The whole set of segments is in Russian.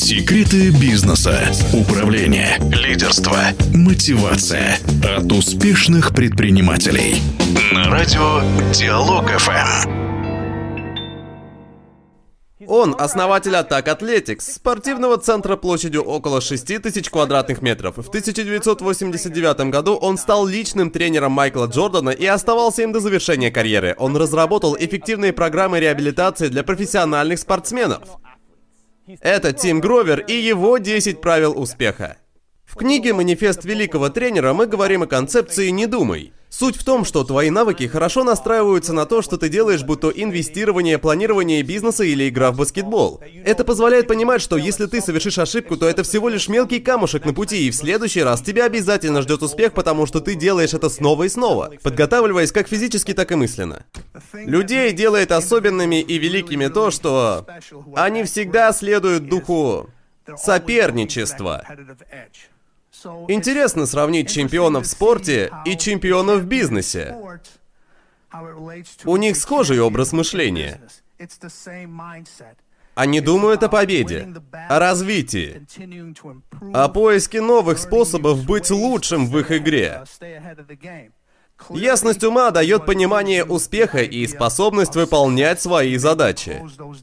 Секреты бизнеса, управления, лидерства, мотивация от успешных предпринимателей. На радио Диалог ФМ. Он основатель Attack Athletics, спортивного центра площадью около 6000 квадратных метров. В 1989 году он стал личным тренером Майкла Джордана и оставался им до завершения карьеры. Он разработал эффективные программы реабилитации для профессиональных спортсменов. Это Тим Гровер и его 10 правил успеха. В книге «Манифест великого тренера» мы говорим о концепции «не думай». Суть в том, что твои навыки хорошо настраиваются на то, что ты делаешь, будь то инвестирование, планирование бизнеса или игра в баскетбол. Это позволяет понимать, что если ты совершишь ошибку, то это всего лишь мелкий камушек на пути, и в следующий раз тебя обязательно ждет успех, потому что ты делаешь это снова и снова, подготавливаясь как физически, так и мысленно. Людей делает особенными и великими то, что они всегда следуют духу соперничества. Интересно сравнить чемпионов в спорте и чемпионов в бизнесе. У них схожий образ мышления. Они думают о победе, о развитии, о поиске новых способов быть лучшим в их игре. Ясность ума дает понимание успеха и способность выполнять свои задачи.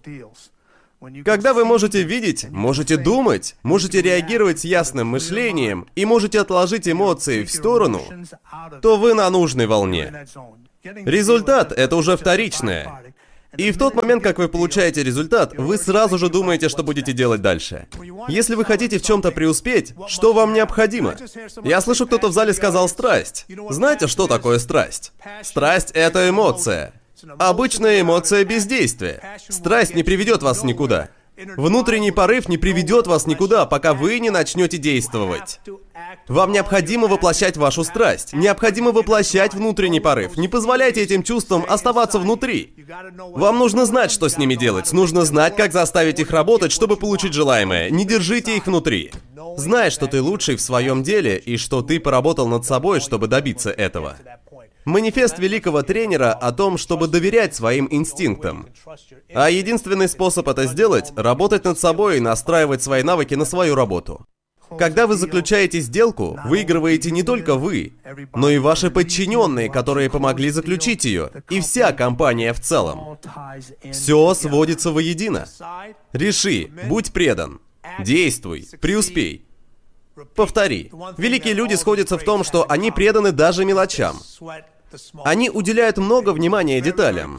Когда вы можете видеть, можете думать, можете реагировать с ясным мышлением и можете отложить эмоции в сторону, то вы на нужной волне. Результат — это уже вторичное. И в тот момент, как вы получаете результат, вы сразу же думаете, что будете делать дальше. Если вы хотите в чем-то преуспеть, что вам необходимо? Я слышу, кто-то в зале сказал «страсть». Знаете, что такое страсть? Страсть — это эмоция. Обычная эмоция бездействия. Страсть не приведет вас никуда. Внутренний порыв не приведет вас никуда, пока вы не начнете действовать. Вам необходимо воплощать вашу страсть. Необходимо воплощать внутренний порыв. Не позволяйте этим чувствам оставаться внутри. Вам нужно знать, что с ними делать. Нужно знать, как заставить их работать, чтобы получить желаемое. Не держите их внутри. Знай, что ты лучший в своем деле и что ты поработал над собой, чтобы добиться этого. Манифест великого тренера о том, чтобы доверять своим инстинктам. А единственный способ это сделать — работать над собой и настраивать свои навыки на свою работу. Когда вы заключаете сделку, выигрываете не только вы, но и ваши подчиненные, которые помогли заключить ее, и вся компания в целом. Все сводится воедино. Реши, будь предан, действуй, преуспей. Повтори. Великие люди сходятся в том, что они преданы даже мелочам. Они уделяют много внимания деталям.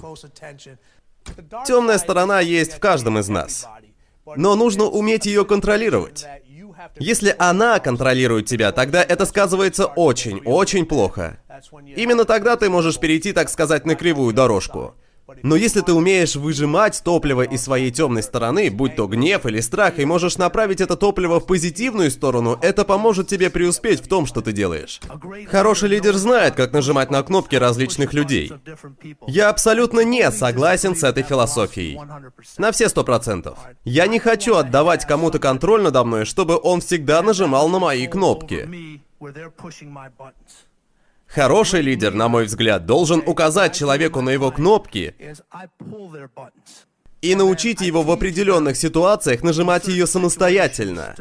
Темная сторона есть в каждом из нас. Но нужно уметь ее контролировать. Если она контролирует тебя, тогда это сказывается очень плохо. Именно тогда ты можешь перейти, так сказать, на кривую дорожку. Но если ты умеешь выжимать топливо из своей темной стороны, будь то гнев или страх, и можешь направить это топливо в позитивную сторону, это поможет тебе преуспеть в том, что ты делаешь. Хороший лидер знает, как нажимать на кнопки различных людей. Я абсолютно не согласен с этой философией. На все 100%. Я не хочу отдавать кому-то контроль надо мной, чтобы он всегда нажимал на мои кнопки. Хороший лидер, на мой взгляд, должен указать человеку на его кнопки и научить его в определенных ситуациях нажимать ее самостоятельно.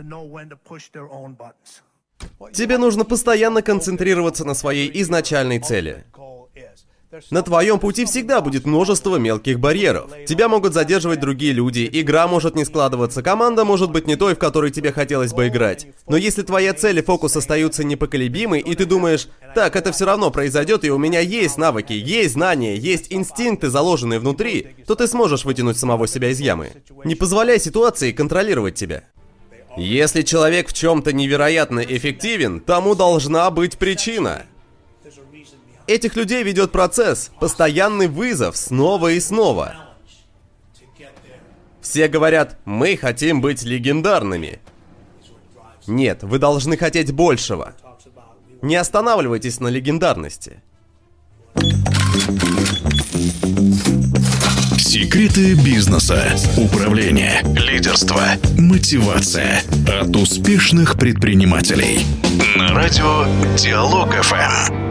Тебе нужно постоянно концентрироваться на своей изначальной цели. На твоем пути всегда будет множество мелких барьеров. Тебя могут задерживать другие люди, игра может не складываться, команда может быть не той, в которой тебе хотелось бы играть. Но если твоя цель и фокус остаются непоколебимы, и ты думаешь, так, это все равно произойдет, и у меня есть навыки, есть знания, есть инстинкты, заложенные внутри, то ты сможешь вытянуть самого себя из ямы. Не позволяй ситуации контролировать тебя. Если человек в чем-то невероятно эффективен, тому должна быть причина. Этих людей ведет процесс, постоянный вызов снова и снова. Все говорят, мы хотим быть легендарными. Нет, вы должны хотеть большего. Не останавливайтесь на легендарности. Секреты бизнеса, управления, лидерства, мотивация от успешных предпринимателей. На радио Диалог ФМ.